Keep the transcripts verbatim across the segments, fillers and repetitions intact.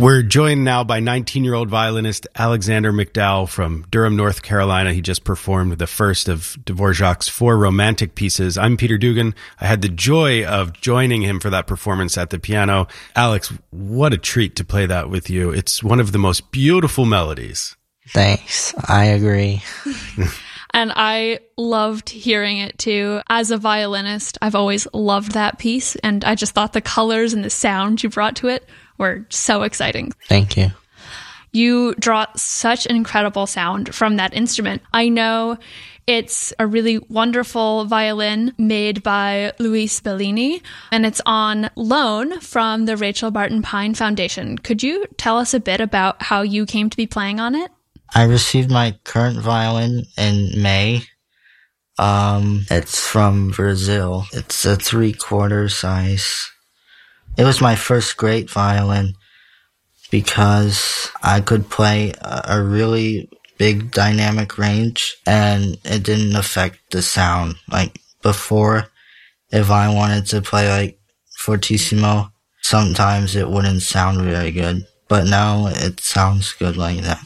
We're joined now by nineteen-year-old violinist Alexander McDowell from Durham, North Carolina. He just performed the first of Dvorak's four romantic pieces. I'm Peter Dugan. I had the joy of joining him for that performance at the piano. Alex, what a treat to play that with you. It's one of the most beautiful melodies. Thanks. I agree. And I loved hearing it too. As a violinist, I've always loved that piece, and I just thought the colors and the sound you brought to it were so exciting. Thank you. You draw such an incredible sound from that instrument. I know it's a really wonderful violin made by Luis Bellini, and it's on loan from the Rachel Barton Pine Foundation. Could you tell us a bit about how you came to be playing on it? I received my current violin in May. Um, it's from Brazil. It's a three-quarter size. It was my first great violin because I could play a, a really big dynamic range and it didn't affect the sound. Like before, if I wanted to play like fortissimo, sometimes it wouldn't sound very good. But now it sounds good like that.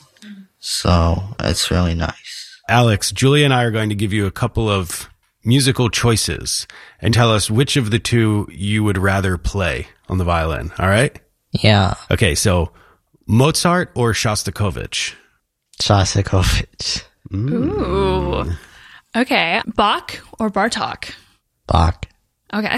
So it's really nice. Alex, Julia and I are going to give you a couple of musical choices and tell us which of the two you would rather play on the violin. All right? Yeah. Okay, so Mozart or Shostakovich? Shostakovich. Mm. Ooh. Okay. Bach or Bartok? Bach. Okay.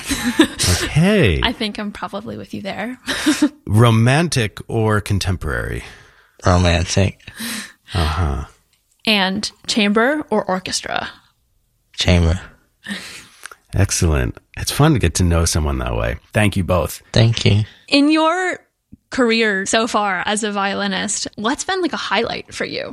Okay. I think I'm probably with you there. Romantic or contemporary? Romantic. Uh-huh. And chamber or orchestra? Chamber. Excellent. It's fun to get to know someone that way. Thank you both. Thank you. In your career so far as a violinist, what's been like a highlight for you?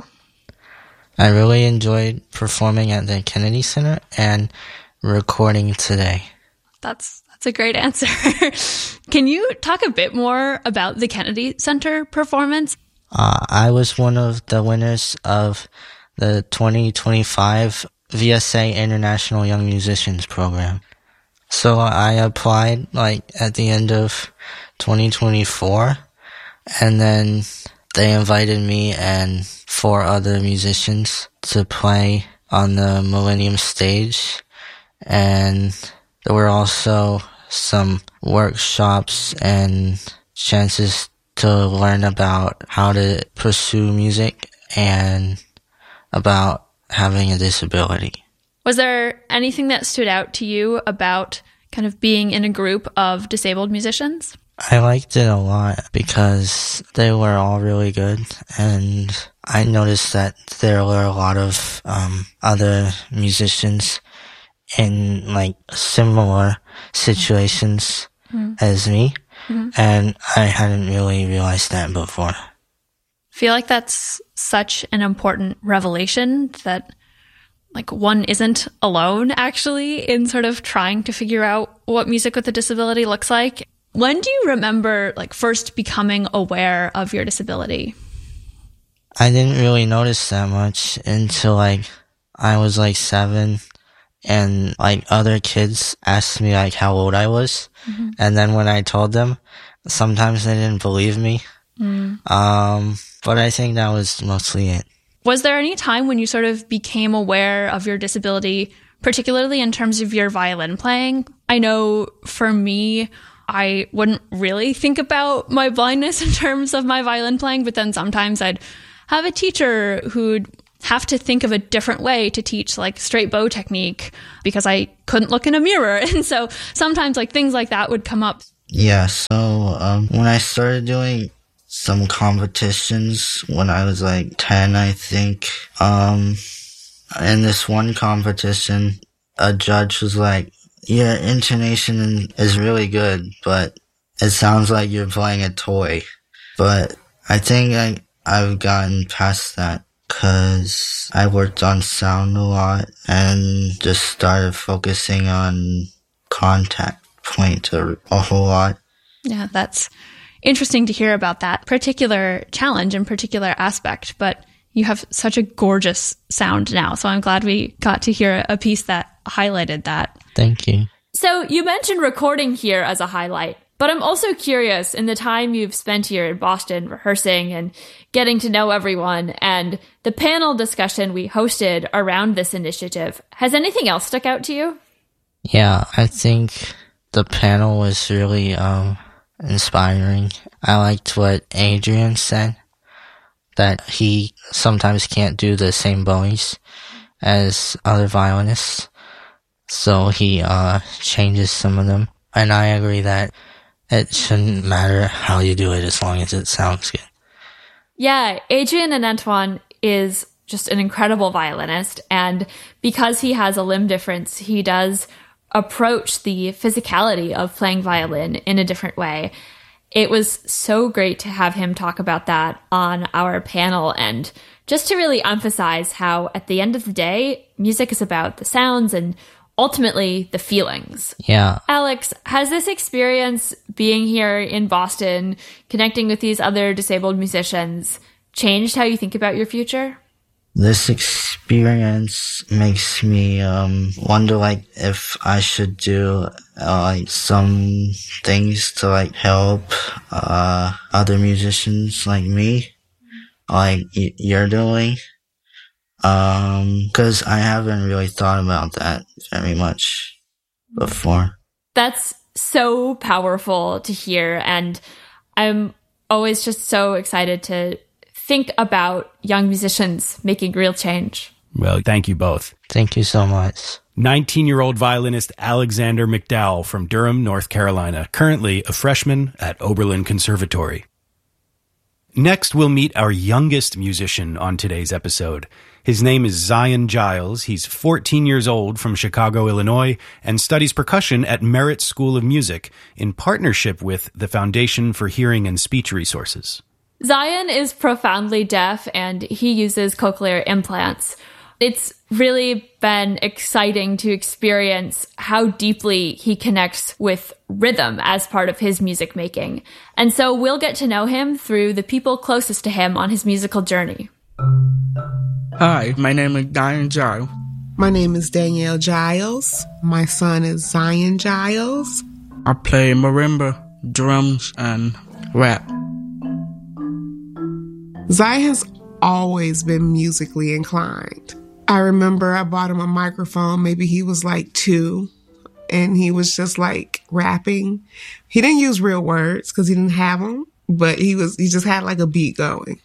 I really enjoyed performing at the Kennedy Center and recording today. That's that's a great answer. Can you talk a bit more about the Kennedy Center performance? Uh, I was one of the winners of the twenty twenty-five V S A International Young Musicians Program. So I applied like at the end of twenty twenty-four, and then they invited me and four other musicians to play on the Millennium stage, and there were also some workshops and chances to learn about how to pursue music and about having a disability. Was there anything that stood out to you about kind of being in a group of disabled musicians? I liked it a lot because they were all really good, and I noticed that there were a lot of um, other musicians in like similar situations mm-hmm. as me. Mm-hmm. And I hadn't really realized that before. I feel like that's such an important revelation that like one isn't alone actually in sort of trying to figure out what music with a disability looks like. When do you remember like first becoming aware of your disability? I didn't really notice that much until like I was like seven. And like other kids asked me like how old I was. Mm-hmm. And then when I told them, sometimes they didn't believe me. Mm. Um, but I think that was mostly it. Was there any time when you sort of became aware of your disability, particularly in terms of your violin playing? I know for me, I wouldn't really think about my blindness in terms of my violin playing, but then sometimes I'd have a teacher who'd have to think of a different way to teach like straight bow technique because I couldn't look in a mirror. And so sometimes like things like that would come up. Yeah. So, um, when I started doing some competitions when I was like ten, I think, um, in this one competition, a judge was like, your intonation is really good, but it sounds like you're playing a toy. But I think I, I've gotten past that. Cause I worked on sound a lot and just started focusing on contact point a, a whole lot. Yeah, that's interesting to hear about that particular challenge and particular aspect, but you have such a gorgeous sound now. So I'm glad we got to hear a piece that highlighted that. Thank you. So you mentioned recording here as a highlight. But I'm also curious, in the time you've spent here in Boston rehearsing and getting to know everyone and the panel discussion we hosted around this initiative, has anything else stuck out to you? Yeah, I think the panel was really um inspiring. I liked what Adrian said, that he sometimes can't do the same bowies as other violinists, so he uh changes some of them. And I agree that it shouldn't matter how you do it as long as it sounds good. Yeah, Adrian Antoine is just an incredible violinist, and because he has a limb difference, he does approach the physicality of playing violin in a different way. It was so great to have him talk about that on our panel, and just to really emphasize how, at the end of the day, music is about the sounds and ultimately the feelings. Yeah. Alex, has this experience being here in Boston, connecting with these other disabled musicians, changed how you think about your future? This experience makes me um wonder like if I should do uh, like some things to like help uh other musicians like me, like y- you're doing. Um, cause I haven't really thought about that very much before. That's so powerful to hear. And I'm always just so excited to think about young musicians making real change. Well, thank you both. Thank you so much. nineteen-year-old violinist Alexander McDowell from Durham, North Carolina, currently a freshman at Oberlin Conservatory. Next, we'll meet our youngest musician on today's episode. His name is Zion Giles. He's fourteen years old from Chicago, Illinois, and studies percussion at Merit School of Music in partnership with the Foundation for Hearing and Speech Resources. Zion is profoundly deaf, and he uses cochlear implants. It's really been exciting to experience how deeply he connects with rhythm as part of his music making. And so we'll get to know him through the people closest to him on his musical journey. Hi, my name is Zion Giles. My name is Danielle Giles. My son is Zion Giles. I play marimba, drums, and rap. Zion has always been musically inclined. I remember I bought him a microphone. Maybe he was like two, and he was just like rapping. He didn't use real words because he didn't have them, but he was he just had like a beat going.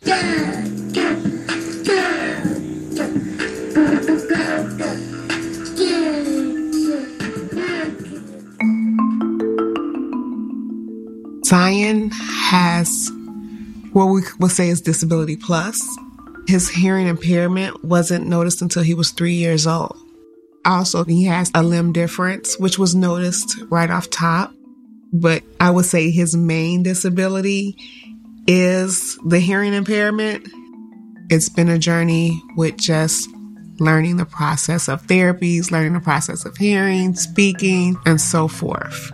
Zion has what we would say is disability plus. His hearing impairment wasn't noticed until he was three years old. Also, he has a limb difference, which was noticed right off top. But I would say his main disability is the hearing impairment. It's been a journey with just learning the process of therapies, learning the process of hearing, speaking, and so forth.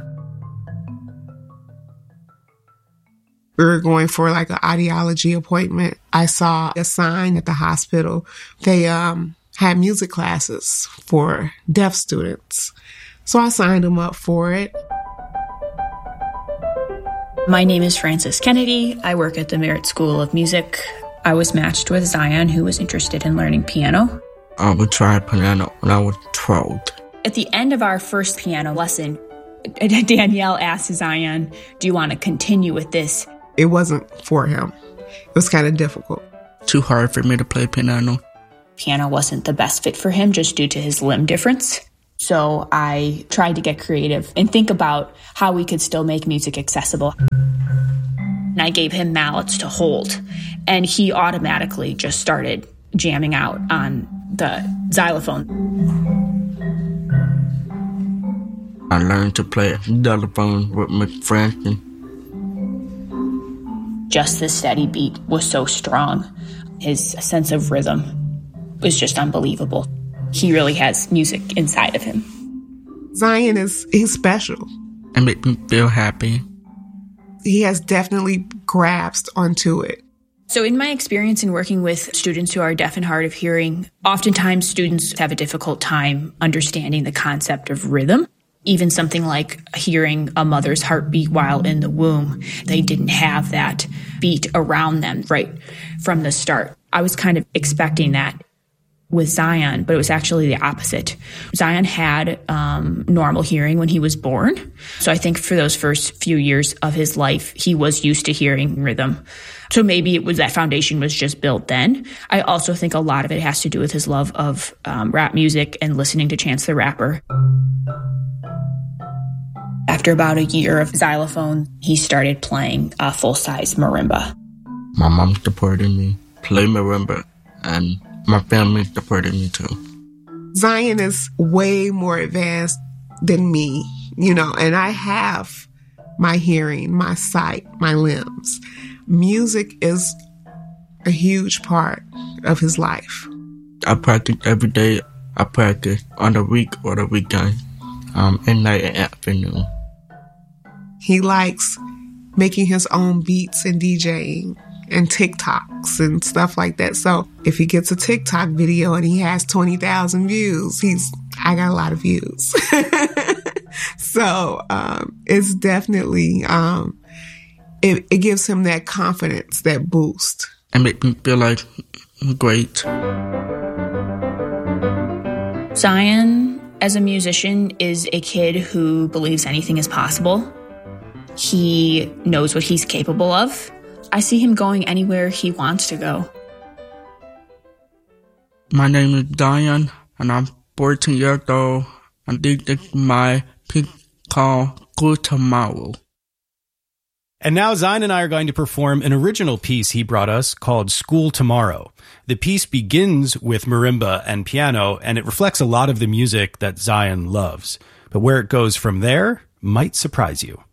We were going for like an audiology appointment. I saw a sign at the hospital. They um, had music classes for deaf students. So I signed him up for it. My name is Frances Kennedy. I work at the Merit School of Music. I was matched with Zion, who was interested in learning piano. I would try piano when I was twelve. At the end of our first piano lesson, Danielle asked Zion, do you want to continue with this? It wasn't for him. It was kind of difficult. Too hard for me to play piano. Piano wasn't the best fit for him just due to his limb difference. So I tried to get creative and think about how we could still make music accessible. And I gave him mallets to hold, and he automatically just started jamming out on the xylophone. I learned to play xylophone with Miss Francis. Just the steady beat was so strong. His sense of rhythm was just unbelievable. He really has music inside of him. Zion is he's special. It made me feel happy. He has definitely grasped onto it. So in my experience in working with students who are deaf and hard of hearing, oftentimes students have a difficult time understanding the concept of rhythm. Even something like hearing a mother's heartbeat while in the womb, they didn't have that beat around them right from the start. I was kind of expecting that with Zion, but it was actually the opposite. Zion had um, normal hearing when he was born. So I think for those first few years of his life, he was used to hearing rhythm. So maybe it was that foundation was just built then. I also think a lot of it has to do with his love of um, rap music and listening to Chance the Rapper. After about a year of xylophone, he started playing a full-size marimba. My mom supported me play marimba, and my family supported me too. Zion is way more advanced than me, you know, and I have my hearing, my sight, my limbs. Music is a huge part of his life. I practice every day. I practice on the week or the weekend, um, at night and afternoon. He likes making his own beats and DJing and TikToks and stuff like that. So if he gets a TikTok video and he has twenty thousand views, he's, I got a lot of views. So um, it's definitely, um, it, it gives him that confidence, that boost. And make me feel like great. Zion, as a musician, is a kid who believes anything is possible. He knows what he's capable of. I see him going anywhere he wants to go. My name is Zion, and I'm fourteen years old. And this is my piece called Good Tomorrow. And now Zion and I are going to perform an original piece he brought us called School Tomorrow. The piece begins with marimba and piano, and it reflects a lot of the music that Zion loves. But where it goes from there might surprise you.